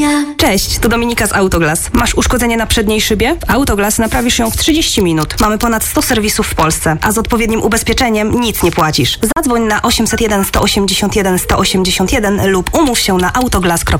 Cześć, tu Dominika z Autoglas. Masz uszkodzenie na przedniej szybie? W Autoglas naprawisz ją w 30 minut. Mamy ponad 100 serwisów w Polsce, a z odpowiednim ubezpieczeniem nic nie płacisz. Zadzwoń na 801 181 181 lub umów się na autoglas.pl.